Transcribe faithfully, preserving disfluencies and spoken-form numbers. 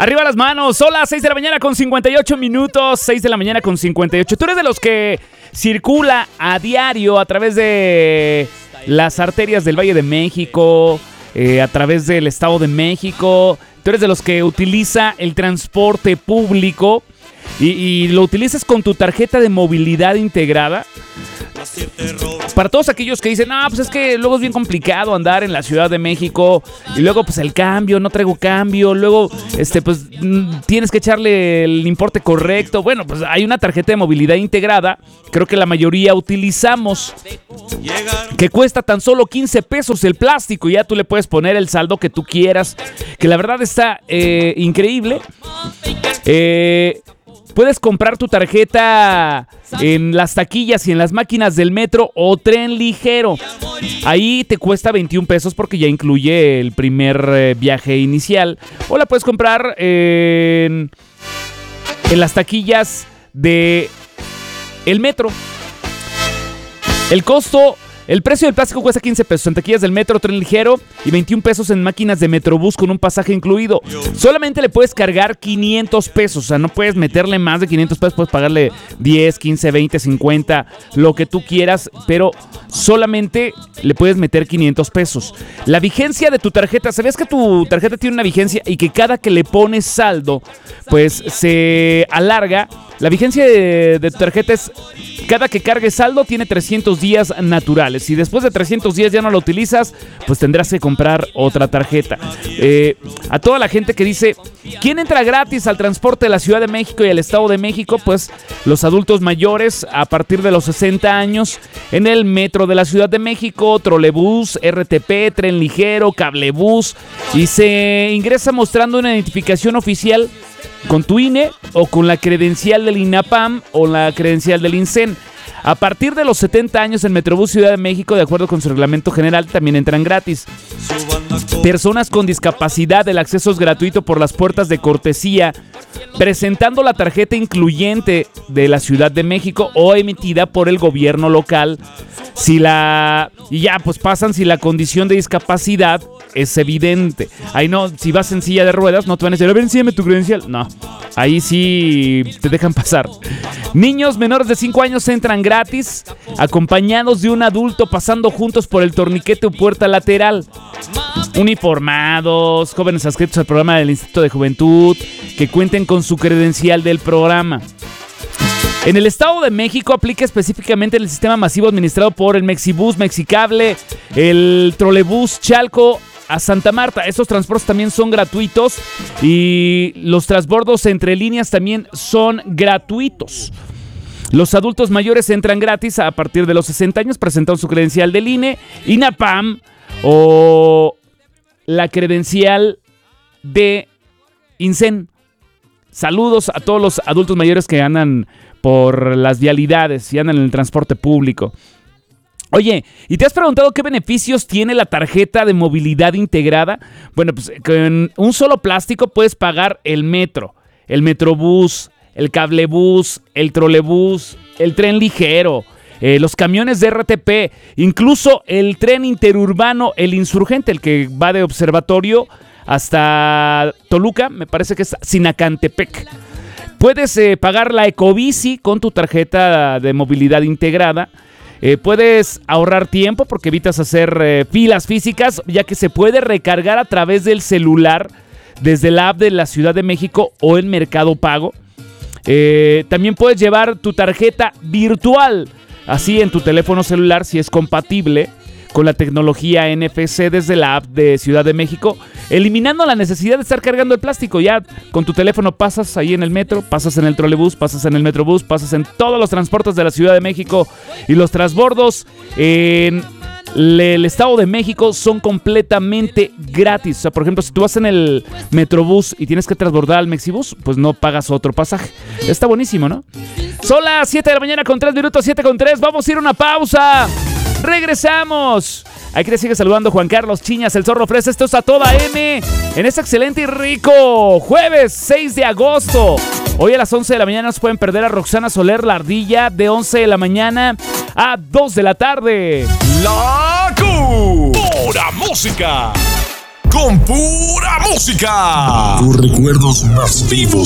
Arriba las manos, hola, seis de la mañana con cincuenta y ocho minutos, seis de la mañana con cincuenta y ocho. Tú eres de los que circula a diario a través de las arterias del Valle de México, eh, a través del Estado de México. Tú eres de los que utiliza el transporte público y, y lo utilizas con tu tarjeta de movilidad integrada. Para todos aquellos que dicen, no, pues es que luego es bien complicado andar en la Ciudad de México y luego pues el cambio, no traigo cambio, luego este pues tienes que echarle el importe correcto. Bueno, pues hay una tarjeta de movilidad integrada, creo que la mayoría utilizamos, que cuesta tan solo quince pesos el plástico y ya tú le puedes poner el saldo que tú quieras, que la verdad está eh, increíble. Eh... Puedes comprar tu tarjeta en las taquillas y en las máquinas del metro o tren ligero. Ahí te cuesta veintiún pesos porque ya incluye el primer eh, viaje inicial. O la puedes comprar en, en las taquillas de el metro. El costo... El precio del plástico cuesta quince pesos en taquillas del metro, tren ligero y veintiún pesos en máquinas de Metrobús con un pasaje incluido. Solamente le puedes cargar quinientos pesos, o sea, no puedes meterle más de quinientos pesos, puedes pagarle diez, quince, veinte, cincuenta, lo que tú quieras, pero solamente le puedes meter quinientos pesos. La vigencia de tu tarjeta, ¿sabías que tu tarjeta tiene una vigencia y que cada que le pones saldo, pues se alarga? La vigencia de, de tu tarjeta es, cada que cargues saldo tiene trescientos días naturales. Si después de trescientos días ya no la utilizas, pues tendrás que comprar otra tarjeta. Eh, a toda la gente que dice, ¿quién entra gratis al transporte de la Ciudad de México y al Estado de México? Pues los adultos mayores a partir de los sesenta años en el metro de la Ciudad de México, trolebús, R T P, tren ligero, cablebús, y se ingresa mostrando una identificación oficial con tu I N E o con la credencial del INAPAM o la credencial del INSEN. A partir de los setenta años en Metrobús Ciudad de México, de acuerdo con su reglamento general, también entran gratis. Personas con discapacidad, el acceso es gratuito por las puertas de cortesía, presentando la tarjeta incluyente de la Ciudad de México o emitida por el gobierno local. Si la... Y ya, pues pasan si la condición de discapacidad es evidente. Ahí no, si vas en silla de ruedas, no te van a decir, a ver, enséñame tu credencial. No, ahí sí te dejan pasar. Niños menores de cinco años entran gratis, acompañados de un adulto, pasando juntos por el torniquete o puerta lateral. Uniformados, jóvenes adscritos al programa del Instituto de Juventud, que cuenten con su credencial del programa. En el Estado de México aplica específicamente el sistema masivo administrado por el Mexibus, Mexicable, el Trolebús Chalco a Santa Marta. Estos transportes también son gratuitos y los transbordos entre líneas también son gratuitos. Los adultos mayores entran gratis a partir de los sesenta años, presentando su credencial del I N E, INAPAM o la credencial de INSEN. Saludos a todos los adultos mayores que andan por las vialidades y andan en el transporte público. Oye, ¿y te has preguntado qué beneficios tiene la tarjeta de movilidad integrada? Bueno, pues con un solo plástico puedes pagar el metro, el metrobús, el cablebús, el trolebús, el tren ligero, eh, los camiones de R T P, incluso el tren interurbano, el Insurgente, el que va de Observatorio hasta Toluca, me parece que es Sinacantepec. Puedes eh, pagar la Ecobici con tu tarjeta de movilidad integrada. Eh, puedes ahorrar tiempo porque evitas hacer eh, filas físicas, ya que se puede recargar a través del celular desde la app de la Ciudad de México o en Mercado Pago. Eh, también puedes llevar tu tarjeta virtual, así en tu teléfono celular, si es compatible con la tecnología N F C desde la app de Ciudad de México, eliminando la necesidad de estar cargando el plástico. Ya con tu teléfono pasas ahí en el metro, pasas en el trolebús, pasas en el metrobús, pasas en todos los transportes de la Ciudad de México, y los transbordos en el Estado de México son completamente gratis. O sea, por ejemplo, si tú vas en el metrobús y tienes que transbordar al Mexibus, pues no pagas otro pasaje. Está buenísimo, ¿no? Son las siete de la mañana con tres minutos, siete con tres. Vamos a ir a una pausa. ¡Regresamos! Aquí te sigue saludando Juan Carlos Chiñas, el Zorro Fresa. Esto es A Toda M en este excelente y rico jueves seis de agosto. Hoy a las once de la mañana nos pueden perder a Roxana Soler, la ardilla, de once de la mañana a dos de la tarde. La Cu. Pura música. con pura música. Tus recuerdos más vivos